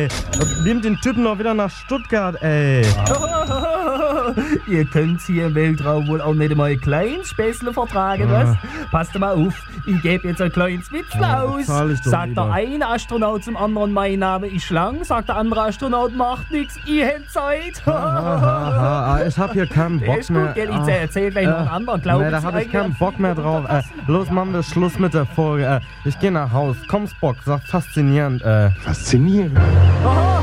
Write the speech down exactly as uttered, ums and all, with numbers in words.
ey. Nehmt den Typen noch wieder nach Stuttgart, ey. Ihr könnt hier im Weltraum wohl auch nicht einmal ein kleines Späßle vertragen, was? Passt mal auf, ich gebe jetzt ein kleines Witzle Ja, aus. bezahl ich doch Sagt lieber. der eine Astronaut zum anderen, mein Name ist Schlang. Sagt der andere Astronaut, macht nix, ich hätt Zeit. Ah, ich hab hier keinen Der Bock ist gut, mehr. gell? Ich erzähl gleich noch einen anderen. Glauben Nee, da Sie hab ich keinen eigentlich- Bock mehr drauf. Äh, los, machen wir Schluss mit der Folge. Äh, ich geh nach Haus. Komm, Spock, sag faszinierend. Äh. Faszinierend. Aha.